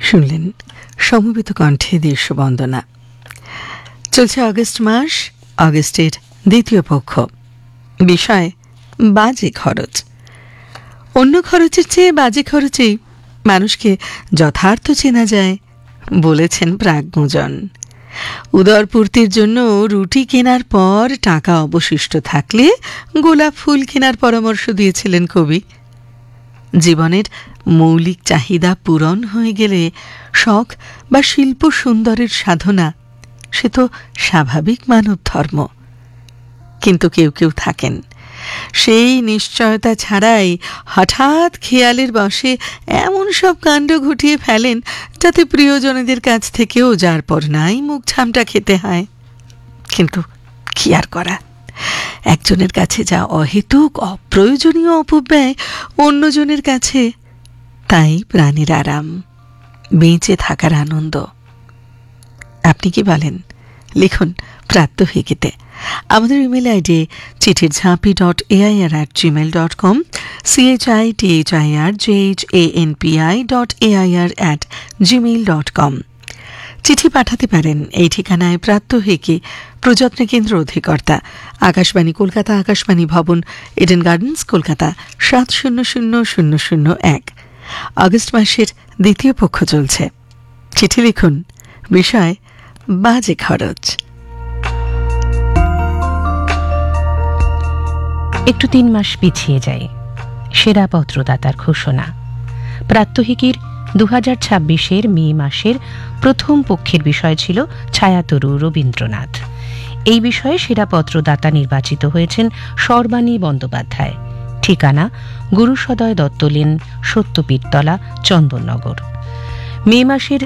শুনলেন সমবেত কণ্ঠে দেশবন্দনা। চলছে আগস্ট মাস, আগস্টের দ্বিতীয় পক্ষ। বিষয় বাজে খরচ। অন্য খরচের চেয়ে বাজে খরচেই মানুষকে যথার্থ চেনা যায় বলেছেন প্রাজ্ঞজন। উদরপূর্তির জন্য রুটি কেনার পর টাকা অবশিষ্ট থাকলে গোলাপ ফুল কেনার পরামর্শ দিয়েছিলেন কবি। জীবনের মৌলিক চাহিদা পূরণ হয়ে গেলে শখ বা শিল্প সুন্দরের সাধনা সে তো স্বাভাবিক মানব ধর্ম। কিন্তু কেউ কেউ থাকেন সেই নিশ্চয়তা ছাড়াই হঠাৎ খেয়ালের বশে এমন সব কাণ্ড ঘটিয়ে ফেলেন যাতে প্রিয়জনদের কাছ থেকেও যার পর নাই মুখ ঝামটা খেতে হয়। কিন্তু কি আর করা, একজনের কাছে যা অহেতুক অপ্রয়োজনীয় অপব্যয়, অন্যজনের কাছে তাই প্রাণের আরাম, বেঁচে থাকার আনন্দ। আপনি কি বলেন? লিখুন প্রাত্যহিকীতে। আমাদের ইমেল আইডি চিঠিরঝাঁপি.air@gmail.com, CHITHIRJHANPI.air@gmail.com। চিঠি পাঠাতে পারেন এই ঠিকানায়। প্রাত্যহিকী, প্রযত্ন কেন্দ্র, অধিকর্তা আকাশবাণী কলকাতা, আকাশবাণী ভবন, ইডেন গার্ডেন্স, কলকাতা ৭০০০০১। আগস্ট মাসের দ্বিতীয় পক্ষ চলছে। চিঠি লিখুন, বিষয় বাজে খরচ। একটু ৩ মাস পিছিয়ে যায় সেরা পত্রদাতার ঘোষণা। প্রাত্যহিকীর 2026-এর মে মাসের প্রথম পক্ষের বিষয় ছিল ছায়াতরু রবীন্দ্রনাথ। এই বিষয়ে সেরা পত্রদাতা নির্বাচিত হয়েছেন সর্বাণী বন্দ্যোপাধ্যায়। ঠিকানা গুরুসদয় দত্ত লেন, সত্যপীরতলা, চন্দননগর। মে মাসের